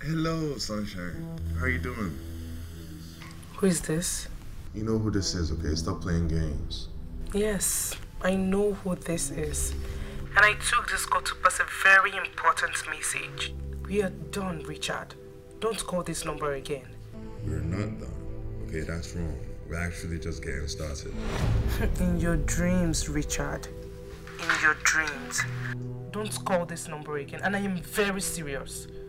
Hello, Sunshine. How you doing? Who is this? You know who this is, okay? Stop playing games. Yes, I know who this is. And I took this call to pass a very important message. We are done, Richard. Don't call this number again. We're not done. Okay, that's wrong. We're actually just getting started. In your dreams, Richard. In your dreams. Don't call this number again, and I am very serious.